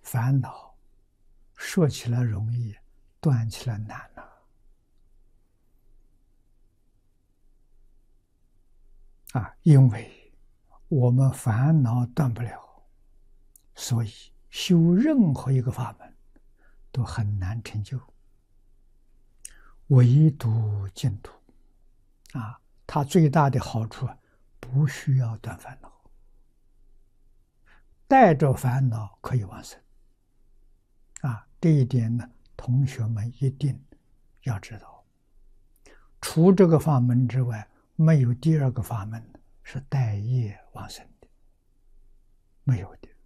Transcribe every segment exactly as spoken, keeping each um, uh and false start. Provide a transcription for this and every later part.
烦恼说起来容易，断起来难呐。啊，因为我们烦恼断不了，所以修任何一个法门都很难成就。唯独净土啊，它最大的好处不需要断烦恼，带着烦恼可以往生啊。这一点呢，同学们一定要知道。除这个法门之外，没有第二个法门是带业往生的，没有的。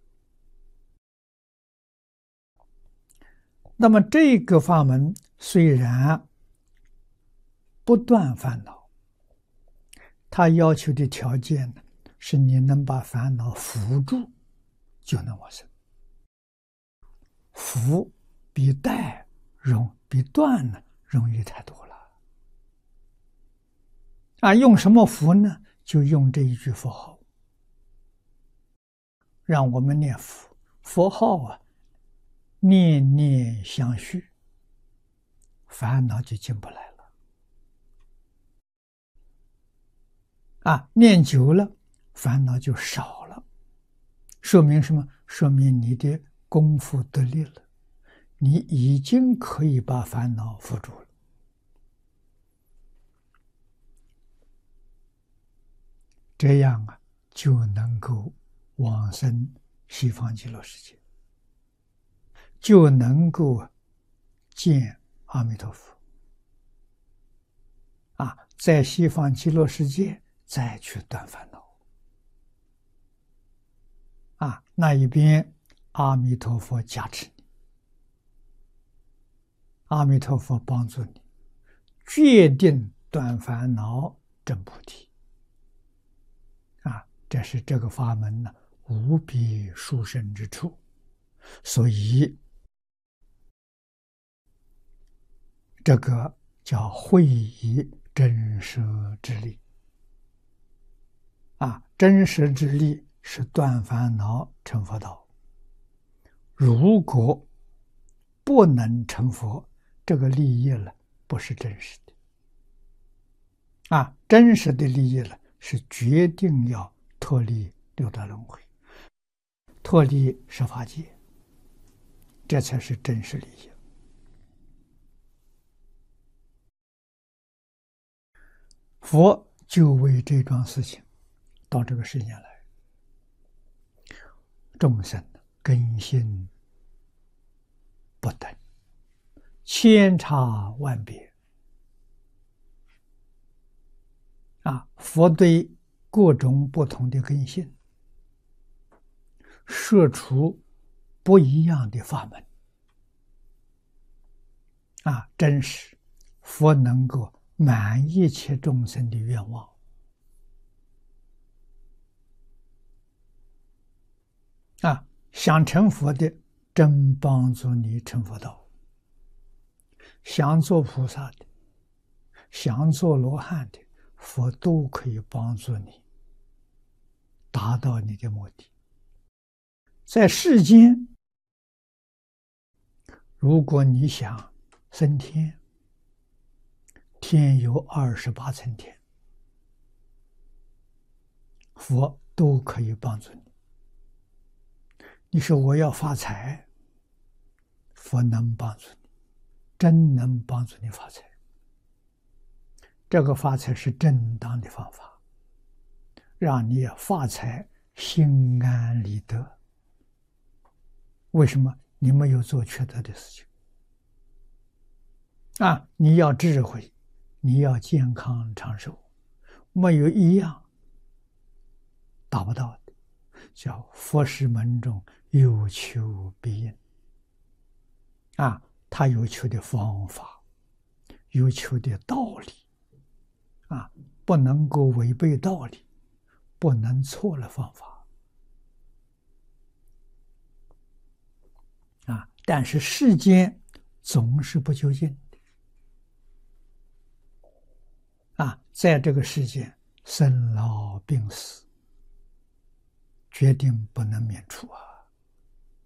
那么这个法门虽然不断烦恼，它要求的条件呢，是你能把烦恼扶住，就能往生。扶比带容比断呢容易太多了。啊，用什么符呢？就用这一句佛号，让我们念佛。佛号啊，念念相续，烦恼就进不来了。啊，念久了，烦恼就少了。说明什么？说明你的功夫得力了，你已经可以把烦恼扶住了。这样啊，就能够往生西方极乐世界，就能够见阿弥陀佛啊，在西方极乐世界再去断烦恼啊，那一边阿弥陀佛加持你，阿弥陀佛帮助你，决定断烦恼证菩提啊，这是这个法门呢无比殊胜之处。所以这个叫会以真实之力啊，真实之力是断烦恼成佛道。如果不能成佛，这个利益了不是真实的啊，真实的利益了是决定要脱离六道轮回，脱离十法界，这才是真实利益。佛就为这桩事情到这个世间来，众生根性不等，千差万别啊！佛对各种不同的根性设出不一样的法门啊，真实佛能够满一切众生的愿望啊！想成佛的，真帮助你成佛道；想做菩萨的，想做罗汉的，佛都可以帮助你达到你的目的。在世间，如果你想升天，天有二十八层天，佛都可以帮助你。你说我要发财，佛能帮助你，真能帮助你发财。这个发财是正当的方法，让你发财心安理得。为什么？你没有做缺德的事情啊！你要智慧，你要健康长寿，没有一样达不到的。叫佛事门中有求必应啊，他有求的方法，有求的道理啊，不能够违背道理，不能错了方法啊。但是世间总是不究竟的啊，在这个世间生老病死决定不能免除啊。